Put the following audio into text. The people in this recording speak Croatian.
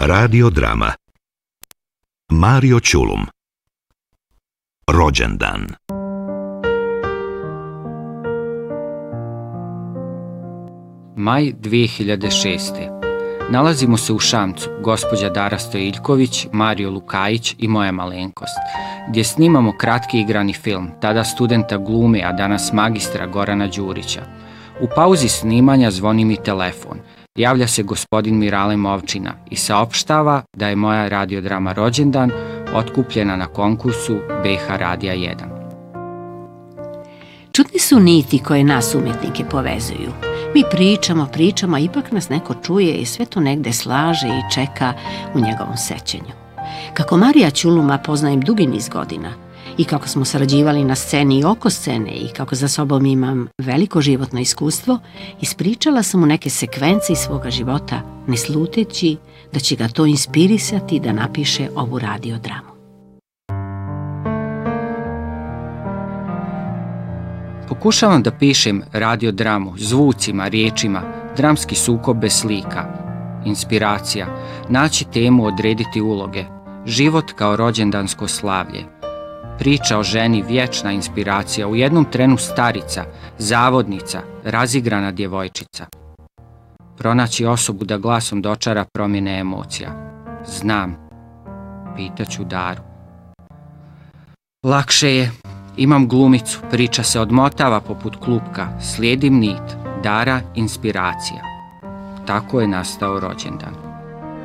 Radiodrama Mario Ćulum. Rođendan. Maj 2006. Nalazimo se u Šamcu, gospođa Dara Stojiljković, Mario Lukajić i moja malenkost, gdje snimamo kratki igrani film, tada studenta glume, a danas magistra Gorana Đurića. U pauzi snimanja zvoni mi telefon. Javlja se gospodin Mirale Movčina i saopštava da je moja radiodrama Rođendan otkupljena na konkursu BiH Radija 1. Čudne su niti koje nas umjetnike povezuju. Mi pričamo, a ipak nas neko čuje i sve to negde slaže i čeka u njegovom sećanju. Kako Marija Ćuluma poznajem dugi niz godina i kako smo sarađivali na sceni i oko scene i kako za sobom imam veliko životno iskustvo, ispričala sam mu neke sekvence iz svoga života, ne sluteći da će ga to inspirisati da napiše ovu radiodramu. Pokušavam da pišem radiodramu zvucima, riječima, dramski sukob bez slika, inspiracija, naći temu, odrediti uloge, život kao rođendansko slavlje. Priča o ženi, vječna inspiracija, u jednom trenu starica, zavodnica, razigrana djevojčica. Pronaći osobu da glasom dočara promjene emocija. Znam, pitaću Daru. Lakše je. Imam glumicu, priča se odmotava poput klupka, slijedim nit, Dara inspiracija. Tako je nastao Rođendan.